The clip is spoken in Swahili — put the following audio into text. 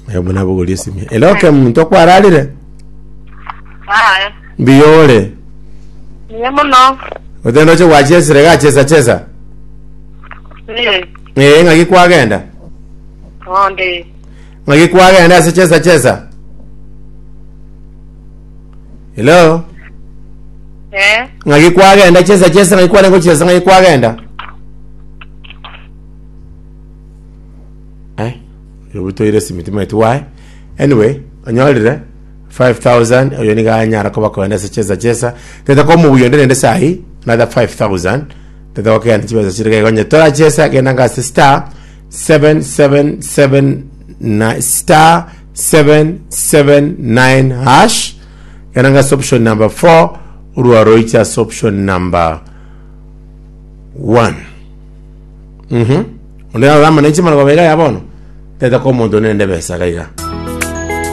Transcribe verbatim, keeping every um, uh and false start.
Ayo muna buguli simi. Eloke muntu kwaralire. Aye. Biyole. Nyemo no. Utendo che wachese rega chesa chesa. Eh. Eh ngaki kwagenda. Onde. Ngaki kwagenda se chesa chesa. Hello. Eh. Ngaki kwagenda chesa chesa ngaki kwagenda chesa ngaki kwagenda. Eh. Yobuto ile simitima itu why? Anyway, anyolire five thousand oyoni ga nyara ko bakwenda se chesa chesa. Teta ko mu buyonde nende sahi another five thousand. Teta ko yana chibeza chirike gonye tora chesa gena ga star seven seven seven nine star seven seven nine hash. Gena ga option number four urwa roicha option number one. Mhm. Onde alama nechi mara ko bega yabono. Teta ko mondo nende besa kaiga.